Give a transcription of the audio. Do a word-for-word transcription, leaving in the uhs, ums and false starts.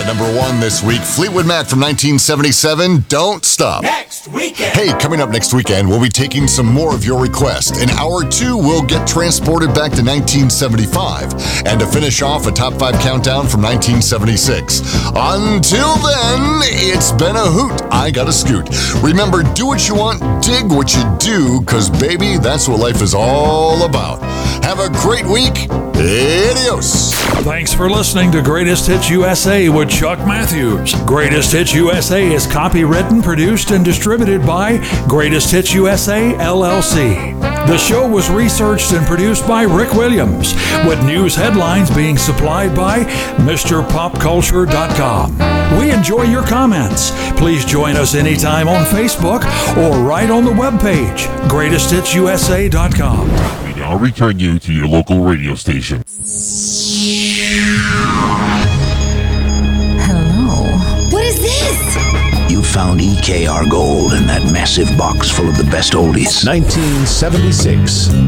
At number one this week, Fleetwood Mac from nineteen seventy-seven, Don't Stop. Next weekend. Hey, coming up next weekend, we'll be taking some more of your requests. In hour two, we'll get transported back to nineteen seventy-five. And to finish off, a top five countdown from nineteen seventy-six. Until then, it's been a hoot. I got a scoot. Remember, do what you want, dig what you do, because, baby, that's what life is all about. Have a great week. Adios. Thanks for listening to Greatest Hits U S A with Chuck Matthews. Greatest Hits U S A is copywritten, produced, and distributed by Greatest Hits U S A, L L C. The show was researched and produced by Rick Williams, with news headlines being supplied by Mister Pop Culture dot com. We enjoy your comments. Please join us anytime on Facebook or right on the webpage, Greatest Hits U S A dot com. We now return you to your local radio station. Hello. What is this? You found E K R Gold in that massive box full of the best oldies. nineteen seventy-six.